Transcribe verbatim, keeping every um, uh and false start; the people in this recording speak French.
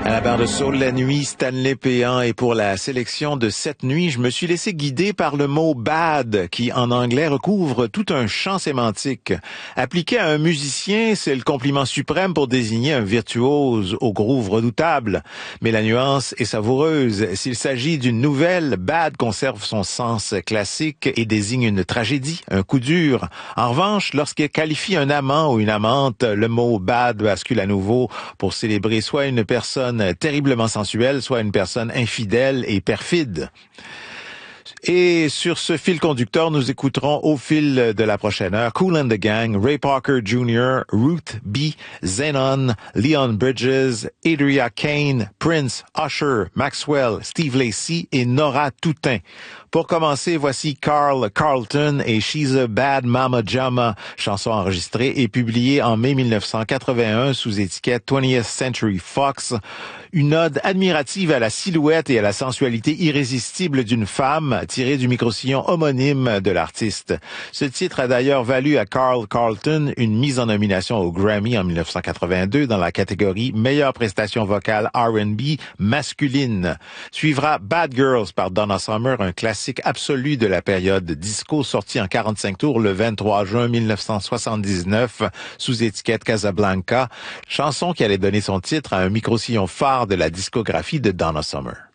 À la barre de Soul la nuit, Stanley Péan, et pour la sélection de cette nuit, je me suis laissé guider par le mot bad qui en anglais recouvre tout un champ sémantique. Appliqué à un musicien, c'est le compliment suprême pour désigner un virtuose au groove redoutable. Mais la nuance est savoureuse. S'il s'agit d'une nouvelle, bad conserve son sens classique et désigne une tragédie, un coup dur. En revanche, lorsqu'il qualifie un amant ou une amante, le mot bad bascule à nouveau pour célébrer soit une personne terriblement sensuelle, soit une personne infidèle et perfide. Et sur ce fil conducteur, nous écouterons au fil de la prochaine heure Kool and the Gang, Ray Parker Junior, Ruth B, Zenon, Leon Bridges, Adria Kane, Prince, Usher, Maxwell, Steve Lacy et Nora Toutain. Pour commencer, voici Carl Carlton et She's a Bad Mama Jama, chanson enregistrée et publiée en mai mille neuf cent quatre-vingt-un sous étiquette twentieth Century Fox. Une ode admirative à la silhouette et à la sensualité irrésistible d'une femme tirée du microsillon homonyme de l'artiste. Ce titre a d'ailleurs valu à Carl Carlton une mise en nomination au Grammy en mille neuf cent quatre-vingt-deux dans la catégorie meilleure prestation vocale R and B masculine. Suivra Bad Girls par Donna Summer, un classique absolu de la période disco sorti en quarante-cinq tours le vingt-trois juin mille neuf cent soixante-dix-neuf sous étiquette Casablanca, chanson qui allait donner son titre à un microsillon phare de la discographie de Donna Summer.